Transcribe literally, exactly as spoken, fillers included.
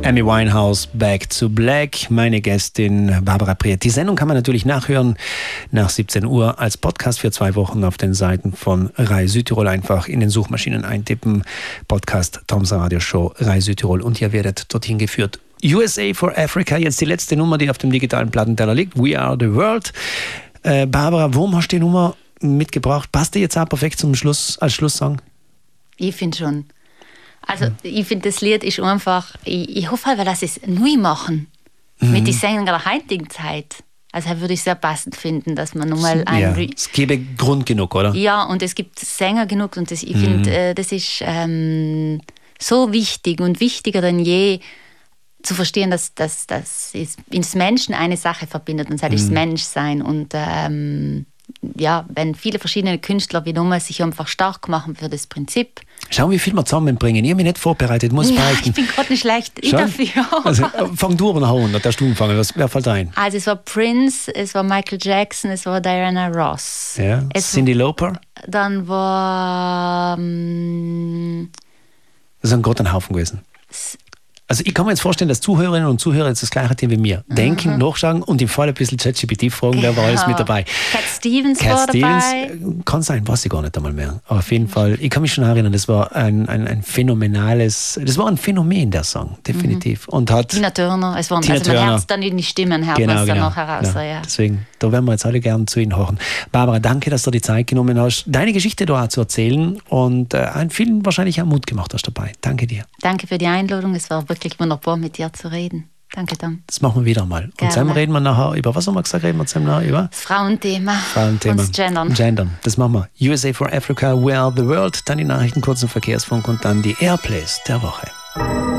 Amy Winehouse, Back to Black, meine Gästin Barbara Priet. Die Sendung kann man natürlich nachhören nach siebzehn Uhr als Podcast für zwei Wochen auf den Seiten von Rai Südtirol. Einfach in den Suchmaschinen eintippen, Podcast Toms Radio Show Rai Südtirol und ihr werdet dorthin geführt. U S A for Africa, jetzt die letzte Nummer, die auf dem digitalen Plattenteller liegt. We Are the World. Äh, Barbara, warum hast du die Nummer mitgebracht? Passt die jetzt auch perfekt zum Schluss, als Schlusssong? Ich finde schon. Also ich finde, das Lied ist einfach, ich, ich hoffe halt, dass sie es neu machen, mhm. mit den Sängern der heutigen Zeit. Also würde ich sehr passend finden, dass man nochmal ein... Ja, es gäbe Grund genug, oder? Ja, und es gibt Sänger genug und das, ich mhm. finde, äh, das ist ähm, so wichtig und wichtiger denn je, zu verstehen, dass, dass, dass es Menschen eine Sache verbindet und das ist mhm. das Menschsein. Und ähm, ja, wenn viele verschiedene Künstler wie Nummer sich einfach stark machen für das Prinzip. Schauen, wie viel wir zusammenbringen. Ich habe mich nicht vorbereitet, muss ja, beichten. Ich bin gerade nicht schlecht dafür. Also, fang du aber nach unten, darfst du anfangen. Was, wer fällt ein? Also es war Prince, es war Michael Jackson, es war Diana Ross. Ja. Es Cyndi Lauper? Dann war... Ähm, das ist ein großer Haufen gewesen. Also ich kann mir jetzt vorstellen, dass Zuhörerinnen und Zuhörer jetzt das gleiche Thema wie mir. Denken, mhm. nachschauen und im Fall ein bisschen ChatGPT fragen, wer war alles mit dabei. Cat Stevens Cat war Stevens, dabei. Kann sein, weiß ich gar nicht einmal mehr. Aber auf jeden Fall, ich kann mich schon erinnern, das war ein, ein, ein phänomenales, das war ein Phänomen, der Song, definitiv. Mhm. Und hat Tina Turner, es war Tina also man Turner. hört es dann in die Stimmen, hört genau, man es dann genau, noch heraus. genau. Ja. Deswegen, da werden wir jetzt alle gerne zu Ihnen hören. Barbara, danke, dass du dir die Zeit genommen hast, deine Geschichte da auch zu erzählen und äh, vielen wahrscheinlich auch Mut gemacht hast dabei. Danke dir. Danke für die Einladung, es war wirklich wunderbar, mit dir zu reden. Danke, Tom. Das machen wir wieder mal. Gerne. Und dann reden wir nachher über, was haben wir gesagt, reden wir zusammen nachher über? Das Frauenthema. Frauenthema. Und das Gendern. Gendern, das machen wir. U S A for Africa, We Are the World, dann die Nachrichten, kurzen Verkehrsfunk und dann die Airplays der Woche.